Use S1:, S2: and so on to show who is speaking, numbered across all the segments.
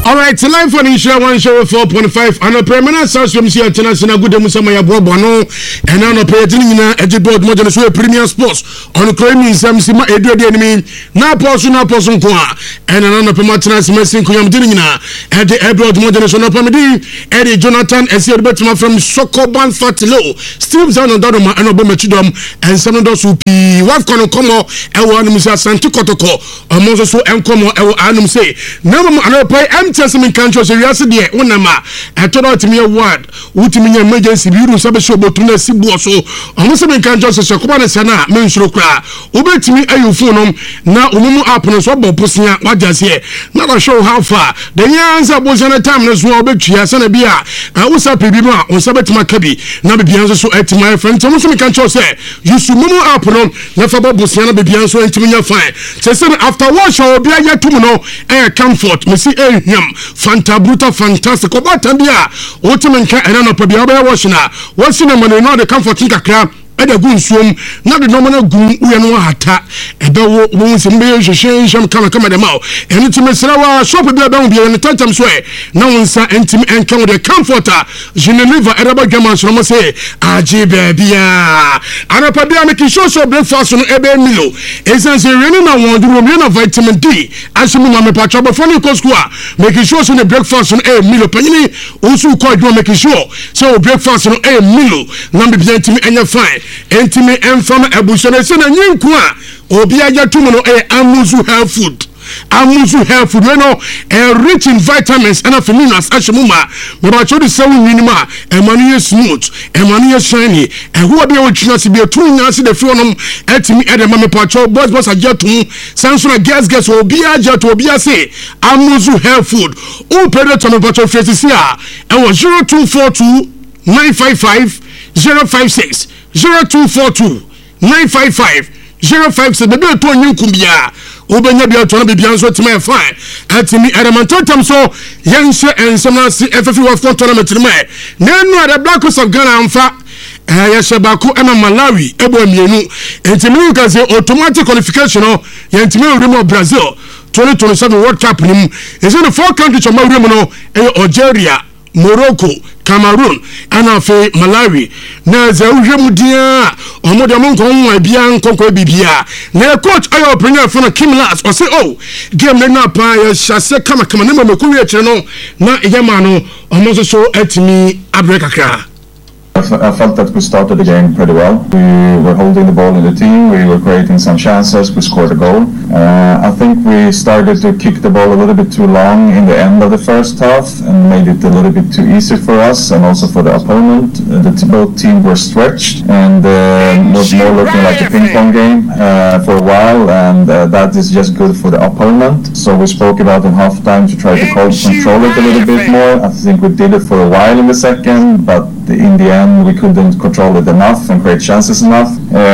S1: All right, live for Insha 104.5 and a permanent source from International Good Musamaya Bobono and an operating board modern Premier Sports on claiming some Sima Edu enemy now person and another permanent messing Kuyam Dinina at the airboard modern Sonopamidi Eddie Jonathan and Sir Betma from Sokoban Fatilo Steve Zan and Dodoma and Obama Chidom and some of those who be what can come Ewan Musa Santikotoko or Moses and Como Anum say never pay Testament country so yasi de wonama etodo timi award wutimi nya emergency biuru sabe show botuna sibuo so omo me country so koba na sana menshuro kra obetimi ayufu nom na omumu app no so boposia wajase na ba show how far the answer bozana time no so obetwia sana bia usa pebi no onsa betima kabi na bibia so etima friend omo me country say yusu mumu app no na fa boposia na bibia so entimi nya fine say after watch obi ayatum no comfort me see Fanta bruta fantastic obata bia otimenka enano pa bia oba washina wasina mane no de comfort kakra eda gunsuom na de no mana gun uye no hata ebe wo se mbe hwehwe kama de mawo eni timesra wa shop bia ba bia ne tantam so na wonsa entimi enkan de comforter Geneva eraba gama so mo se aji bia ana pa bia make sure breakfast no ebe milo esense reni na won duro me na vitamin D asimu ma me pa chobo foni ko school make sure so the breakfast no e milo panyini osu ko do make sure so breakfast no e milo na be bia entimi enya fine entimi enfam ebusone se na nyinku a obi ajatum no amuzu health food you know rich in vitamins and minerals ashimuma me ba chodi sawu minima emanu smooth emanu shiny who be o china se be tun na se de fi onom etimi edema me pa cho boss ajatum sansuna gas obi ajato obi ase amuzu health food o predator me pa cho face sia e wo 0242 955 056 0242 955 056 bebe to nyinkum bia obenya bia to na bibia nso tema fine atimi eremantotam so yenhye ensema si FFF World Tournament me nenu ada Black Stars of Ghana amfa yeshebako ema Malawi ebo mienu entimi ka se automatic qualification no yentimi urimo Brazil 2027 World Cup nim is in the four countries of Malawi no Algeria, Morocco, Cameroon, and afe Malawi. Na za uhwemudia omode amonko nwa bia nkonko bibia. Na coach ayo premier for Kim Last or say game na pa ya shase kama na memeku kire no na yema no omo so etimi abreka kra.
S2: I felt that we started the game pretty well. We were holding the ball in the team, we were creating some chances, we scored a goal. I think we started to kick the ball a little bit too long in the end of the first half and made it a little bit too easy for us and also for the opponent. Both teams were stretched and was more looking like a ping pong game for a while, and that is just good for the opponent. So we spoke about in halftime to try to control it a little bit more. I think we did it for a while in the second, but in the end we couldn't control it enough and create chances enough.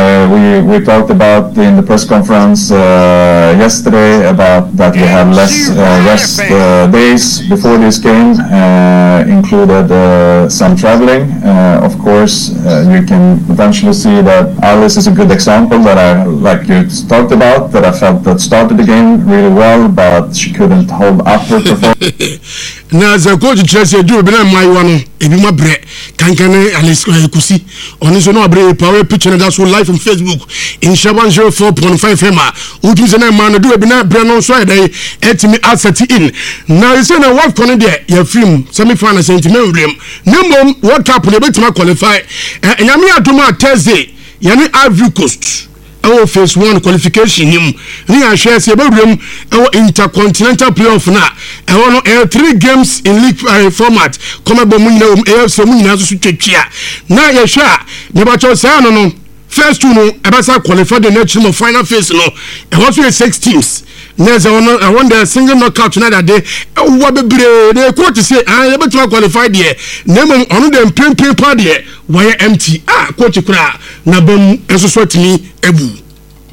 S2: We talked about in the press conference yesterday about that we have less rest days before this game, included some traveling. Of course, you can eventually see that Alice is a good example that I, like you talked about, that I felt that started the game really well, but she couldn't hold up her performance.
S1: Na za coach Chelsea do be na mai wano ebi ma bre kankane Alice Kusi oni so no abre power picture na so live on Facebook in Shaban 04.5 Fema utu se na man do be na bre no so edai etimi asset in na se na what kon there ya film semi final sentiment wrem nembom what cup na betima qualify enyame adoma Thursday yani Ivory Coast our phase 1 qualification him ni ahwe se bewrem our intercontinental playoff na no 3 games in league format come bo munina AFC munina so twetwia na ye hwe a ne ba cho say no first two no e ba sa qualify the next no final phase no e was 6 teams. There's one the single knockout na that day what bebre the coach say I able to qualify there name on them paper there why empty coach kura na bam enso so timi ebu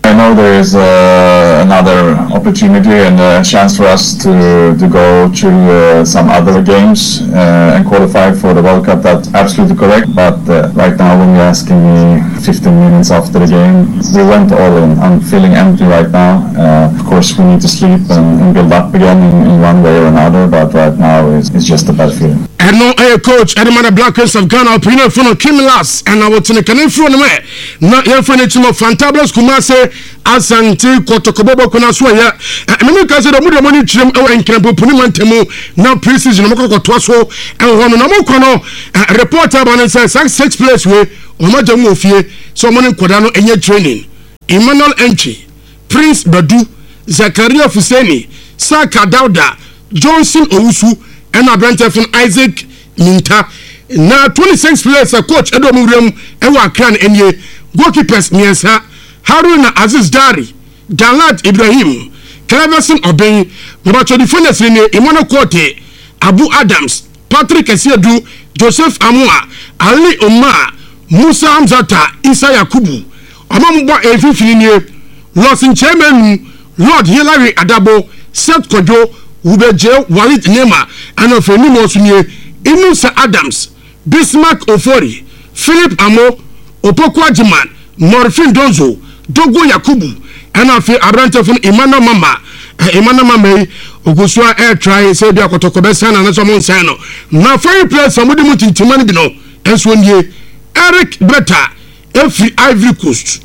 S2: I know there is another opportunity and a chance for us to go through some other games and qualify for the World Cup. That's absolutely correct. But right now, when you're asking me 15 minutes after the game, we went all in. I'm feeling empty right now. Of course, we need to sleep and build up again in one way or another. But right now, it's just a bad feeling.
S1: And no, coach, and the Black Race of Ghana, opinion from Kim Lass, and I was in a cannon from the way. Not your friend, it's more fantabulous, Kumase, Asante, Kotokobo, Konaswaya, and America said, the money trim, and Campo Punimantemo, now precision, Moko Twaso, and one Namokono, a reporter, and says, 6 players way, Omaja Mofie, someone in Kodano, and your training. Emmanuel Enchi, Prince Badu, Zakaria Fuseni, Saka Dauda, Johnson Owusu, and a branch from Isaac Minta. Now 26 players a coach Edo Muriam Ewa Kran Enye, goalkeepers Miensa, Haruna Aziz Dari, Dalat Ibrahim, Cleverson Obeng, Mabacho defenders in Imano Kote, Abu Adams, Patrick Esiadu, Joseph Amua, Ali Omar, Musa Amzata, Isa Yakubu, Amambo Efifini, Losin Chairman, Lord Hilary Adabo, Seth Kojo, Ubeje, Walid Nema, and of Enimo Sunye, Inusa Adams, Bismarck Ofori, Philip Amo, Opokwa Jiman, Morfin Donzo, Dogo Yakubu, and of Abranta from Imana Mama, Imana Mame, Ogusua Air Try, Sabia Kotokobesan, and Samon Sano. Now, fire players, somebody moved into Manibino, and Swanye, Eric Beta, every Ivory Coast,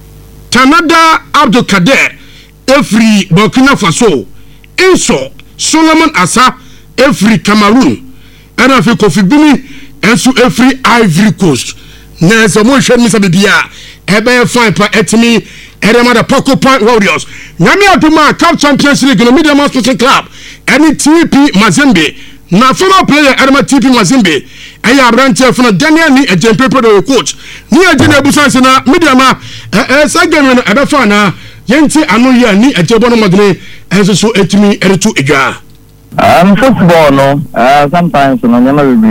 S1: Tanada Abdul Kader, every Burkina Faso, Inso, Solomon Asa, every Cameroon, and of Kofi Bini, and so every Ivory Coast. Now, some more shame, Mr. Bibia, Ebe fine pa etimi, Edemada Poco Point Warriors. Nami Aduma Cup Champions League in the Media Sporting Club, any TP Mazembe. Now, former player Edema TP Mazembe, and ya branch from Daniel Ni a Jempe Pro coach. Near General Busansana, Media Ma, Sagam and Abafana, Yenti Anuya Ni a Jebono Madre, and so etimi Eritu Ega.
S3: Football, no. Sometimes no never will be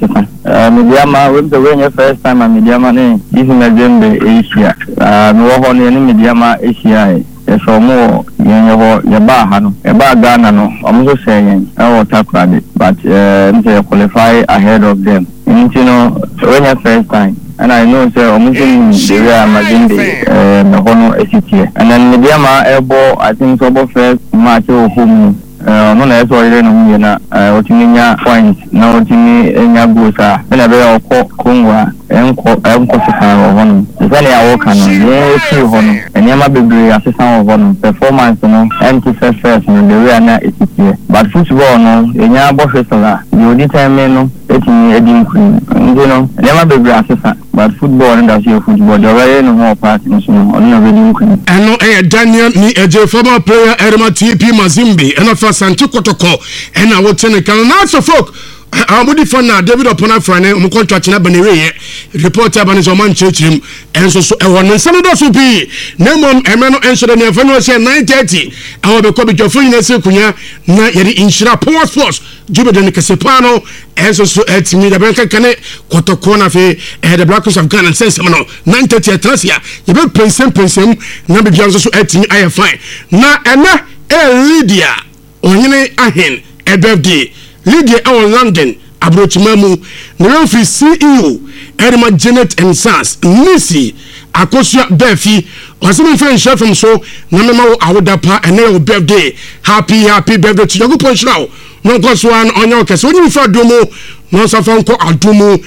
S3: Mediama with the way first time and Mediama name is in Mazembe Asia. No one any Mediama Asia. So more Yabahano, Eba Ghana, no. I'm also saying I will talk about it, but they qualify ahead of them. You know, when your first time. And I know say almost in the area Mazembe the Hono ACT. And then Mediama elbow I think so first match home. No na eso ile no na otiminya points na otimi enya gosa na be okongwa enko sefa hono zali ya woka no ye fi hono enyama bebre asesa hono performance no empty first no the way na etie but football no enya bohwesala the only time no etimi edin queen no enyama bebre asesa but football and that's your football the way no more part no so no really queen
S1: and no Daniel ni eje former player Edema TP Mazembe and Santi Kotoko and I would tell can also folk I'm with the David Opona Friday contract na banere reporter banis on Manchester and so one and some of those will be Nemon Emeno answer the never say 9:30 I will be coming to phone kunya na yeri inshira power sports Jubilee Kasepano and so at me the bank can Kotoko na fe the Black Race of Ghana and sense 9:30 at Tracia you be pensem na be so at me I fine na ena Lydia Onyene Ahen a birthday Lydia on London Abrochimamu Nerefi CEO Edema Janet and Sons Nisi Akosia Befi or some friend chef from so Namama Awodapa and your birthday happy birthday to your punch now no cause one on your case when you for Domo no Safanko Adumo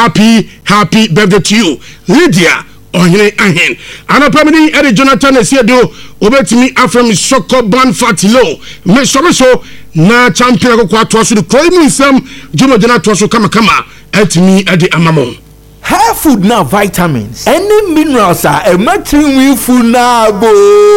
S1: happy birthday to you Lydia Onyene Ahen and a permanent Eddie Jonathan Esiedo obetimi afrem soko ban fatilo me so na champion ko atwa so the claim nsam jumo dena atwa so kama etimi edi amamo
S4: hair food na vitamins any minerals are ematrin food na go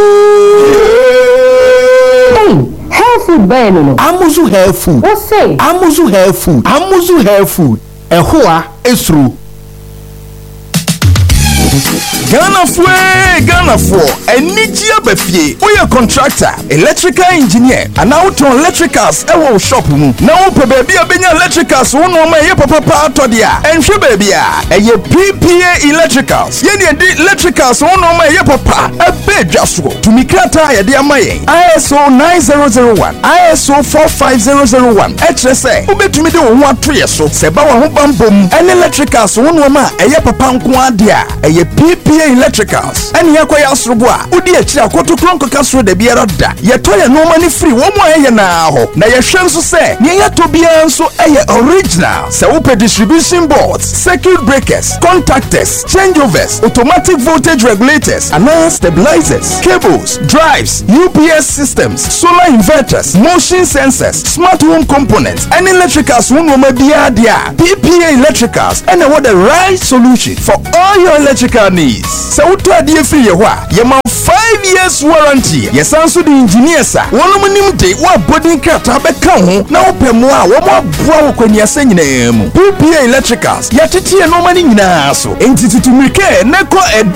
S5: hair food be no
S4: amuzu hair food
S5: what say
S4: amuzu hair food ehoa esru
S6: Ghana for Enijia Befie. We are contractor, electrical engineer, and now to electricals ewo shop mu. Now pe baby abenya electricals wo no ma ye papa to dia. Enhwe baby a eye PPA electricals. Ye de electricals wo no ma ye papa ebe dwaso. Tumi krata ye de amaye. ISO 9001, ISO 45001. HSA ubetumi de wo ho atoye so. Se ba wo ho bambom. En electricals wo no ma eye papa nko ade a eye PPA electricals. En ye kwa yasrobo a udi achi akoto kronko kasro de biara da. Ye to ye no mani free wo mo eye na ho. Na ye hwe nso se ne ye to bia nso eye original. Se wo pe distribution boards, circuit breakers, contactors, changeovers, automatic voltage regulators, and stabilizers, cables, drives, UPS systems, solar inverters, motion sensors, smart home components, and electricals wo no ma bia dia. PPA electricals and what the right solution for all your electrical needs. Se wo to ade free ye ho a ye ma 5 years warranty. Yes, also the engineers are one minimum day what body cat have a count now per more when you're saying them PPA electricals yet no money in so entity to make neko